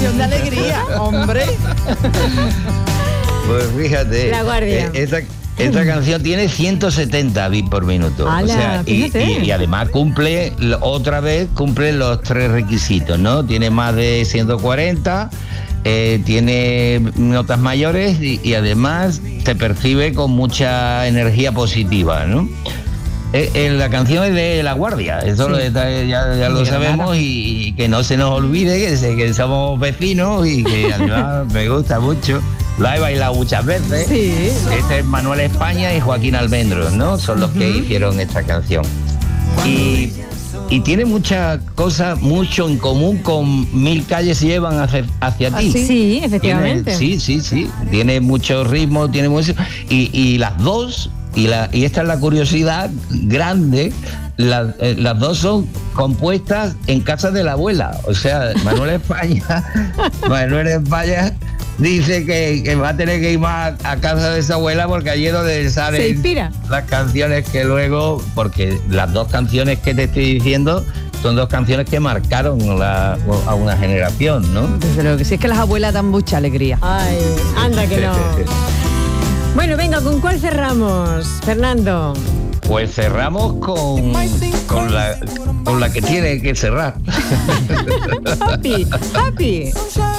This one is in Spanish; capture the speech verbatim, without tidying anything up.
canción de alegría, hombre. Pues fíjate, La Guardia. eh, esta, esta canción tiene ciento setenta bits por minuto. ¡Hala! O sea, y, Fíjate. y- y además cumple, lo- otra vez cumple los tres requisitos, ¿no? Tiene más de ciento cuarenta, eh, tiene notas mayores y, y además se percibe con mucha energía positiva, ¿no? Eh, eh, la canción es de La Guardia, eso Sí. lo está- ya, ya lo De sabemos Granada. y, y que no se nos olvide que, se- que somos vecinos y que además me gusta mucho. La he bailado muchas veces. Sí. Este es Manuel España y Joaquín Almendros, ¿no? Son los que hicieron esta canción. Y, y tiene muchas cosas, mucho en común con Mil calles llevan hacia, hacia ti. Sí, Tiene- efectivamente. sí, sí, sí. Tiene mucho ritmo, tiene mucho. Y, y las dos, y, la, y esta es la curiosidad grande, la- eh, las dos son compuestas en casa de la abuela. O sea, Manuel España, Manuel España dice que, que va a tener que ir más a casa de su abuela porque allí es donde Se salen inspira. las canciones que luego, porque las dos canciones que te estoy diciendo son dos canciones que marcaron la- a una generación, ¿no? Desde luego que sí, es que las abuelas dan mucha alegría. Ay, anda que no. Bueno, venga, ¿con cuál cerramos, Fernando? Pues cerramos con, con, la, con la que tiene que cerrar. Happy, happy.